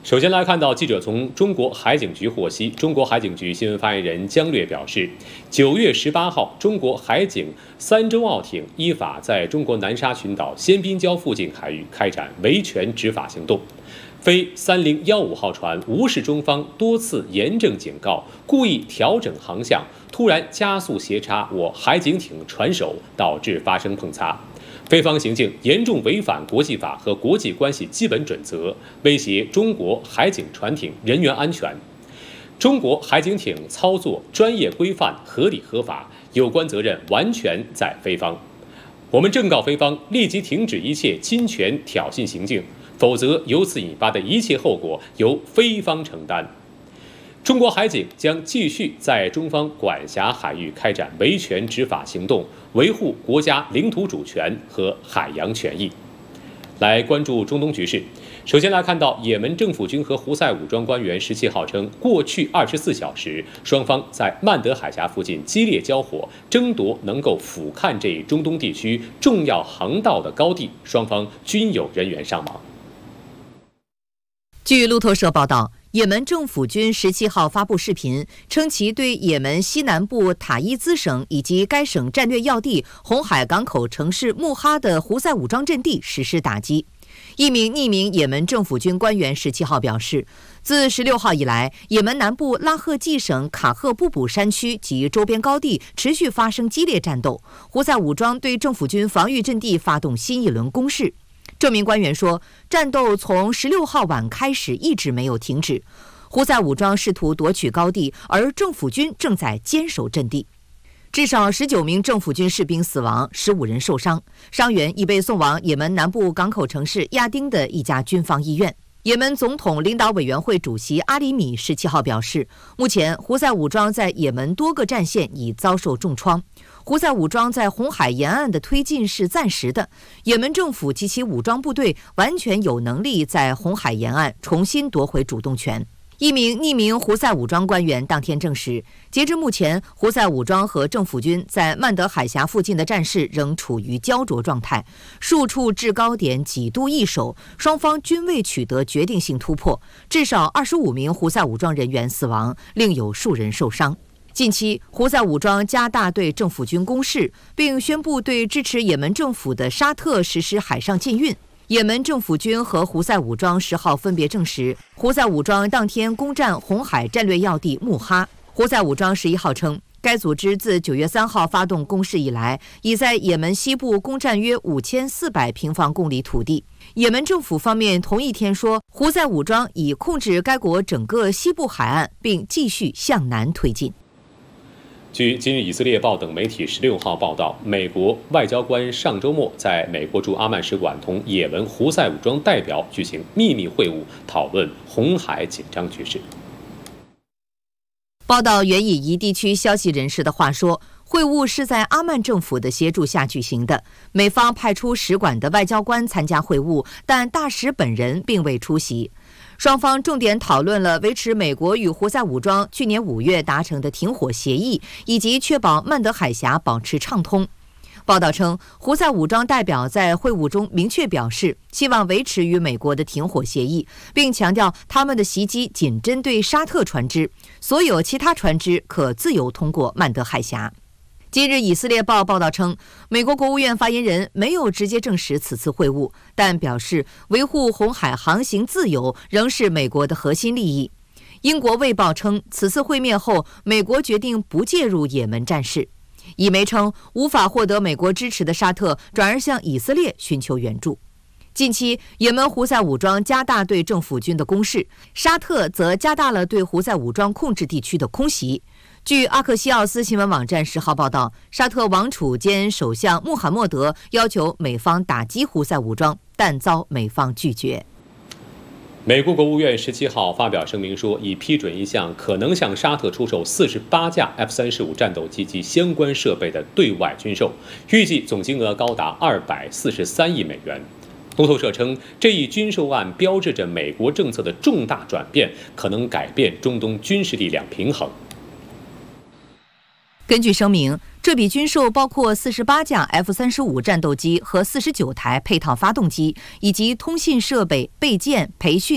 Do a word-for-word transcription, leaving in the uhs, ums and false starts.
首先来看到，记者从中国海警局获悉，中国海警局新闻发言人姜略表示，九月十八号，中国海警三舟澳艇依法在中国南沙群岛仙滨礁附近海域开展维权执法行动。非三零一五号船无视中方多次严正警告，故意调整航向，突然加速斜插我海警艇船首，导致发生碰擦。菲方行径严重违反国际法和国际关系基本准则，威胁中国海警船艇人员安全。中国海警艇操作专业规范、合理合法，有关责任完全在菲方。我们正告菲方立即停止一切侵权挑衅行径，否则由此引发的一切后果由菲方承担。中国海警将继续在中方管辖海域开展维权执法行动，维护国家领土主权和海洋权益。来关注中东局势。首先来看到，也门政府军和胡塞武装官员十七号称，过去二十四小时，双方在曼德海峡附近激烈交火，争夺能够俯瞰这一中东地区重要航道的高地，双方均有人员伤亡。 据路透社报道，也门政府军十七号发布视频，称其对也门西南部塔伊兹省以及该省战略要地红海港口城市穆哈的胡塞武装阵地实施打击。一名匿名也门政府军官员十七号表示，自十六号以来，也门南部拉赫季省卡赫布卜山区及周边高地持续发生激烈战斗，胡塞武装对政府军防御阵地发动新一轮攻势。这名官员说，战斗从十六号晚开始一直没有停止，胡塞武装试图夺取高地，而政府军正在坚守阵地。至少十九名政府军士兵死亡，十五人受伤，伤员已被送往也门南部港口城市亚丁的一家军方医院。也门总统领导委员会主席阿里米十七号表示，目前胡塞武装在也门多个战线已遭受重创，胡塞武装在红海沿岸的推进是暂时的，也门政府及其武装部队完全有能力在红海沿岸重新夺回主动权。一名匿名胡塞武装官员当天证实，截至目前，胡塞武装和政府军在曼德海峡附近的战事仍处于焦灼状态，数处制高点几度易手，双方均未取得决定性突破，至少二十五名胡塞武装人员死亡，另有数人受伤。近期，胡塞武装加大对政府军攻势，并宣布对支持也门政府的沙特实施海上禁运。也门政府军和胡塞武装十号分别证实，胡塞武装当天攻占红海战略要地穆哈。胡塞武装十一号称，该组织自九月三号发动攻势以来，已在也门西部攻占约五千四百平方公里土地。也门政府方面同一天说，胡塞武装已控制该国整个西部海岸，并继续向南推进。 据今日以色列报等媒体十六号报道，美国外交官上周末在美国驻阿曼使馆同也门胡塞武装代表举行秘密会晤，讨论红海紧张局势。 报道援引一地区消息人士的话说，会晤是在阿曼政府的协助下举行的，美方派出使馆的外交官参加会晤，但大使本人并未出席。双方重点讨论了维持美国与胡塞武装去年五月达成的停火协议，以及确保曼德海峡保持畅通。报道称，胡塞武装代表在会晤中明确表示，希望维持与美国的停火协议，并强调他们的袭击仅针对沙特船只，所有其他船只可自由通过曼德海峡。今日以色列报报道称，美国国务院发言人没有直接证实此次会晤，但表示维护红海航行自由仍是美国的核心利益。英国卫报称，此次会面后，美国决定不介入也门战事。以媒称，无法获得美国支持的沙特转而向以色列寻求援助。近期，也门胡塞武装加大对政府军的攻势，沙特则加大了对胡塞武装控制地区的空袭。据阿克西奥斯新闻网站十号报道，沙特王储兼首相穆罕默德要求美方打击胡塞武装，但遭美方拒绝。 美国国务院十七号发表声明说，已批准一项可能向沙特出售四十八架 F 三十五战斗机及相关设备的对外军售，预计总金额高达二百四十三亿美元。路透社称，这一军售案标志着美国政策的重大转变，可能改变中东军事力量平衡。 根据声明，这笔军售包括四十八架 F 三十五战斗机和四十九台配套发动机，以及通信设备、备件、培训